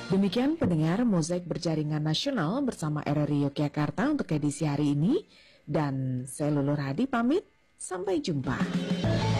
Demikian pendengar Mozaik Berjaringan Nasional bersama RRI Yogyakarta untuk edisi hari ini. Dan saya Lulur Hadi pamit, sampai jumpa.